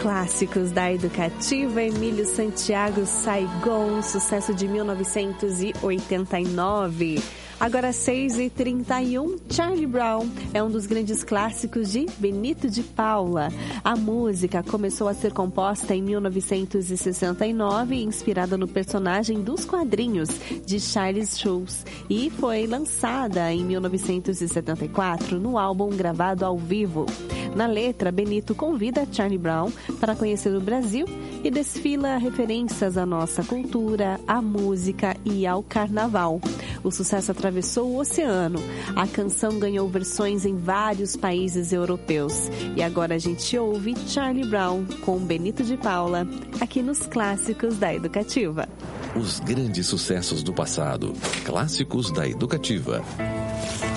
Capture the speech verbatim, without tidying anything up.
clássicos da Educativa, Emílio Santiago, Saigon, sucesso de mil novecentos e oitenta e nove. Agora seis e trinta e um, Charlie Brown é um dos grandes clássicos de Benito de Paula. A música começou a ser composta em mil novecentos e sessenta e nove, inspirada no personagem dos quadrinhos de Charles Schulz, e foi lançada em mil novecentos e setenta e quatro no álbum gravado ao vivo. Na letra, Benito convida Charlie Brown para conhecer o Brasil e desfila referências à nossa cultura, à música e ao carnaval. O sucesso atravessou o oceano. A canção ganhou versões em vários países europeus. E agora a gente ouve Charlie Brown com Benito de Paula, aqui nos Clássicos da Educativa. Os grandes sucessos do passado. Clássicos da Educativa.